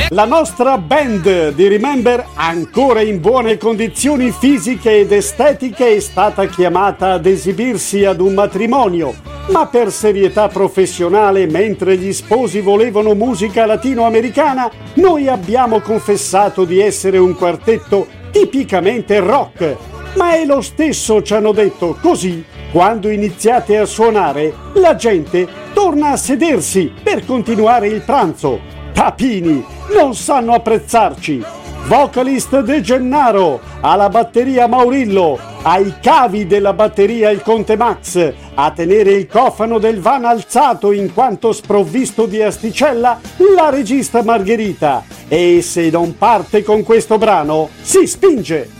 La nostra band di Remember, ancora in buone condizioni fisiche ed estetiche, è stata chiamata ad esibirsi ad un matrimonio, ma per serietà professionale, mentre gli sposi volevano musica latinoamericana, noi abbiamo confessato di essere un quartetto tipicamente rock. Ma è lo stesso, ci hanno detto, così quando iniziate a suonare la gente torna a sedersi per continuare il pranzo. Papini non sanno apprezzarci. Vocalist De Gennaro, alla batteria Maurillo, ai cavi della batteria il Conte Max, a tenere il cofano del van alzato in quanto sprovvisto di asticella la regista Margherita. E se non parte con questo brano, si spinge!